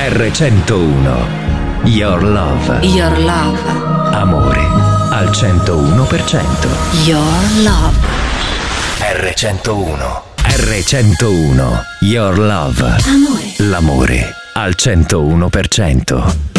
R101. Your love. Your love. Amore al 101%. Your love. R101. R101. Your love. Amore. L'amore al 101%.